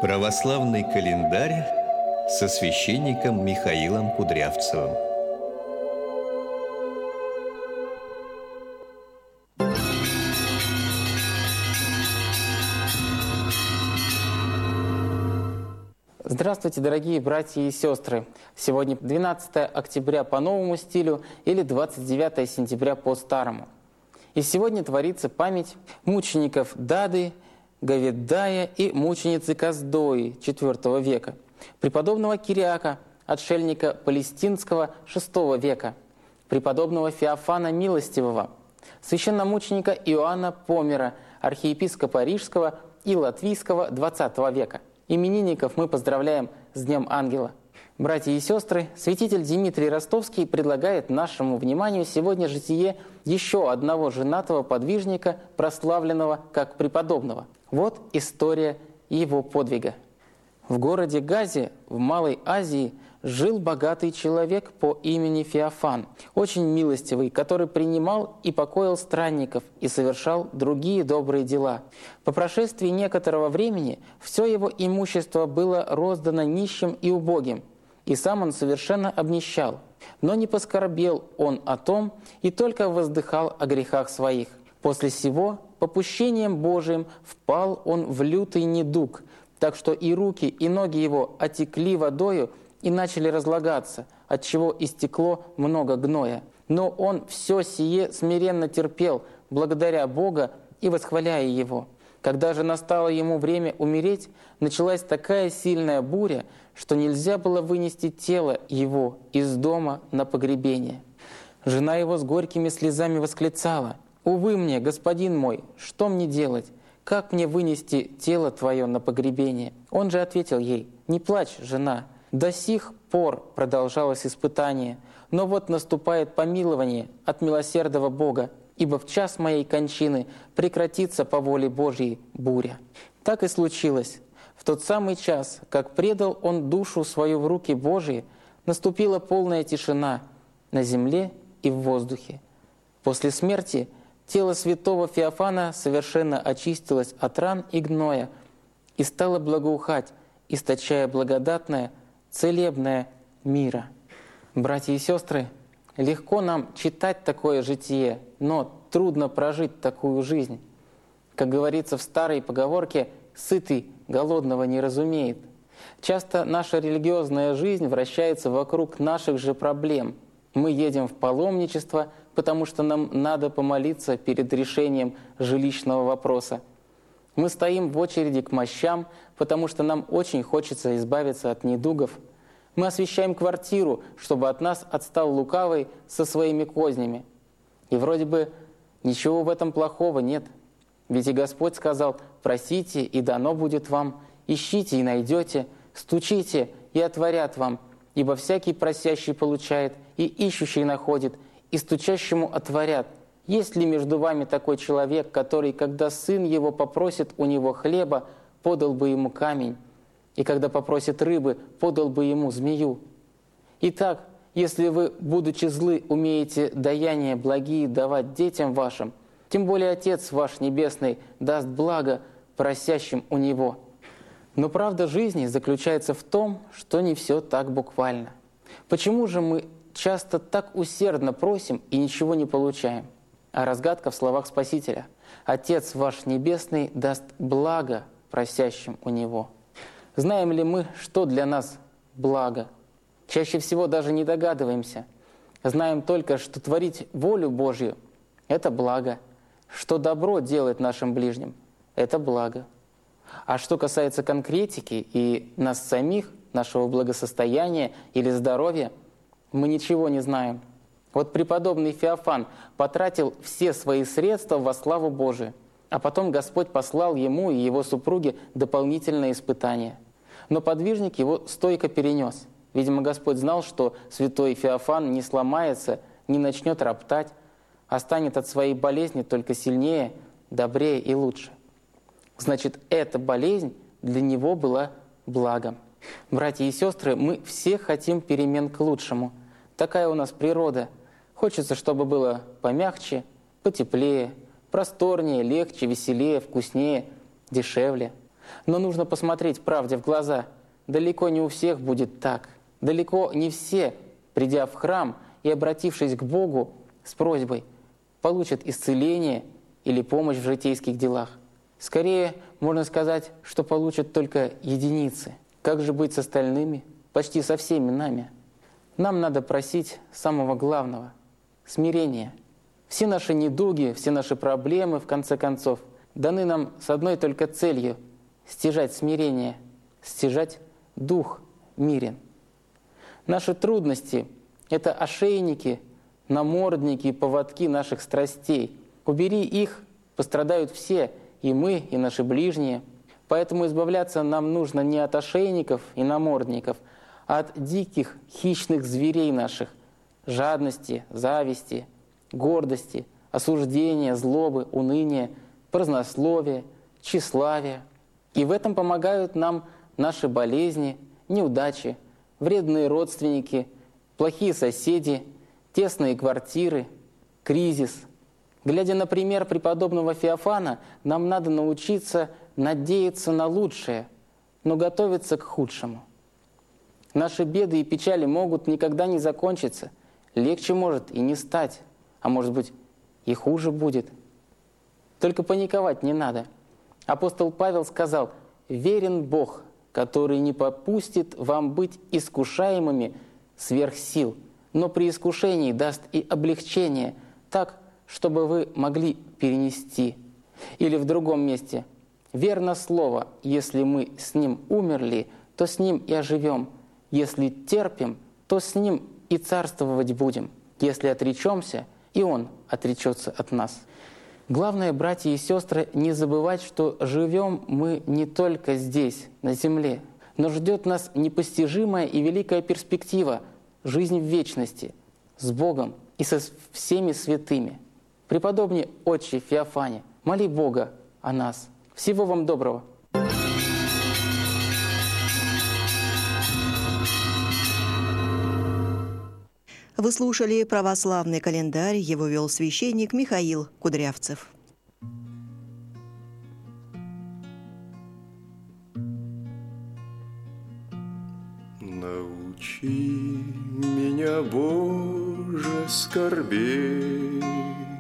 Православный календарь со священником Михаилом Кудрявцевым. Здравствуйте, дорогие братья и сестры! Сегодня 12 октября по новому стилю или 29 сентября по старому. И сегодня творится память мучеников Дады, Говеддая и мученицы Каздои IV века, преподобного Кириака, отшельника палестинского VI века, преподобного Феофана Милостивого, священномученика Иоанна Помера, архиепископа Рижского и Латвийского XX века. Именинников мы поздравляем с Днем Ангела. Братья и сестры, святитель Дмитрий Ростовский предлагает нашему вниманию сегодня житие еще одного женатого подвижника, прославленного как преподобного. Вот история его подвига. В городе Газе в Малой Азии жил богатый человек по имени Феофан, очень милостивый, который принимал и покоил странников и совершал другие добрые дела. По прошествии некоторого времени все его имущество было роздано нищим и убогим, и сам он совершенно обнищал. Но не поскорбел он о том и только воздыхал о грехах своих. После сего, попущением Божиим, впал он в лютый недуг, так что и руки, и ноги его отекли водою и начали разлагаться, отчего истекло много гноя. Но он все сие смиренно терпел, благодаря Бога и восхваляя Его. Когда же настало ему время умереть, началась такая сильная буря, что нельзя было вынести тело его из дома на погребение. Жена его с горькими слезами восклицала: «Увы мне, господин мой, что мне делать? Как мне вынести тело твое на погребение?» Он же ответил ей: «Не плачь, жена, до сих пор продолжалось испытание, но вот наступает помилование от милосердного Бога, ибо в час моей кончины прекратится по воле Божьей буря». Так и случилось. В тот самый час, как предал он душу свою в руки Божьи, наступила полная тишина на земле и в воздухе. После смерти тело святого Феофана совершенно очистилось от ран и гноя и стало благоухать, источая благодатное, целебное мира. Братья и сестры, легко нам читать такое житие, но трудно прожить такую жизнь. Как говорится в старой поговорке, «сытый голодного не разумеет». Часто наша религиозная жизнь вращается вокруг наших же проблем. Мы едем в паломничество, потому что нам надо помолиться перед решением жилищного вопроса. Мы стоим в очереди к мощам, потому что нам очень хочется избавиться от недугов. Мы освещаем квартиру, чтобы от нас отстал лукавый со своими кознями. И вроде бы ничего в этом плохого нет. Ведь и Господь сказал: «Просите, и дано будет вам, ищите, и найдете, стучите, и отворят вам, ибо всякий просящий получает, и ищущий находит, и стучащему отворят. Есть ли между вами такой человек, который, когда сын его попросит у него хлеба, подал бы ему камень, и когда попросит рыбы, подал бы ему змею? Итак, если вы, будучи злы, умеете даяния благие давать детям вашим, тем более Отец ваш Небесный даст благо просящим у Него». Но правда жизни заключается в том, что не все так буквально. Почему же мы часто так усердно просим и ничего не получаем? А разгадка в словах Спасителя: «Отец ваш Небесный даст благо просящим у Него». Знаем ли мы, что для нас благо? Чаще всего даже не догадываемся. Знаем только, что творить волю Божью — это благо, что добро делает нашим ближним — это благо. А что касается конкретики и нас самих, нашего благосостояния или здоровья, мы ничего не знаем. Вот преподобный Феофан потратил все свои средства во славу Божию, а потом Господь послал ему и его супруге дополнительные испытания. Но подвижник его стойко перенес. Видимо, Господь знал, что святой Феофан не сломается, не начнет роптать, а станет от своей болезни только сильнее, добрее и лучше. Значит, эта болезнь для него была благом. Братья и сестры, мы все хотим перемен к лучшему. Такая у нас природа. Хочется, чтобы было помягче, потеплее, просторнее, легче, веселее, вкуснее, дешевле. Но нужно посмотреть правде в глаза. Далеко не у всех будет так. Далеко не все, придя в храм и обратившись к Богу с просьбой, получат исцеление или помощь в житейских делах. Скорее, можно сказать, что получат только единицы. Как же быть с остальными, почти со всеми нами? Нам надо просить самого главного — смирения. Все наши недуги, все наши проблемы, в конце концов, даны нам с одной только целью — стяжать смирение, стяжать дух мирен. Наши трудности — это ошейники, намордники и поводки наших страстей. Убери их, пострадают все, и мы, и наши ближние. Поэтому избавляться нам нужно не от ошейников и намордников, а от диких, хищных зверей наших — жадности, зависти, гордости, осуждения, злобы, уныния, празднословия, тщеславия. И в этом помогают нам наши болезни, неудачи, вредные родственники, плохие соседи, тесные квартиры, кризис. Глядя на пример преподобного Феофана, нам надо научиться надеяться на лучшее, но готовиться к худшему. Наши беды и печали могут никогда не закончиться, легче может и не стать, а может быть и хуже будет. Только паниковать не надо. Апостол Павел сказал: «Верен Бог, который не попустит вам быть искушаемыми сверх сил, но при искушении даст и облегчение, так, чтобы вы могли перенести». Или в другом месте: «Верно слово, если мы с Ним умерли, то с Ним и оживем. Если терпим, то с Ним и царствовать будем. Если отречемся, и Он отречется от нас». Главное, братья и сестры, не забывать, что живем мы не только здесь, на земле, но ждет нас непостижимая и великая перспектива — жизнь в вечности, с Богом и со всеми святыми. Преподобный отче Феофане, моли Бога о нас. Всего вам доброго! Вы слушали православный календарь, его вел священник Михаил Кудрявцев. Научи меня, Боже, скорбеть